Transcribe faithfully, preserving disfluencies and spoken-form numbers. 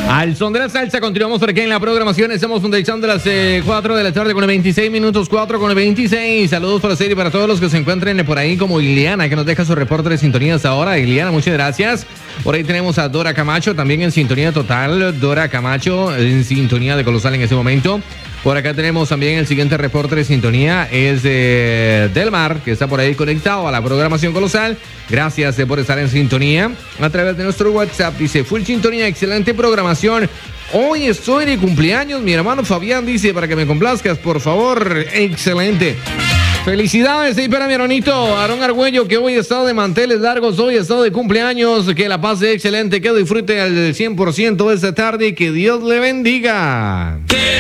Al son de la salsa, continuamos por aquí en la programación. Estamos finalizando las eh, cuatro de la tarde con veintiséis minutos, cuatro con veintiséis. Saludos para usted y para todos los que se encuentren por ahí, como Iliana, que nos deja su reporte de sintonía hasta ahora. Iliana, muchas gracias. Por ahí tenemos a Dora Camacho, también en sintonía total. Dora Camacho en sintonía de Colosal en este momento. Por acá tenemos también el siguiente reporte de sintonía, es de Delmar, que está por ahí conectado a la programación Colosal. Gracias eh, por estar en sintonía a través de nuestro WhatsApp. Dice, full sintonía, excelente programación. Hoy estoy de cumpleaños, mi hermano Fabián dice, para que me complazcas, por favor. Excelente. Felicidades, ahí para mi hermanito Aarón Argüello, que hoy ha estado de manteles largos, hoy ha estado de cumpleaños, que la pase excelente, que disfrute al cien por ciento de esta tarde y que Dios le bendiga.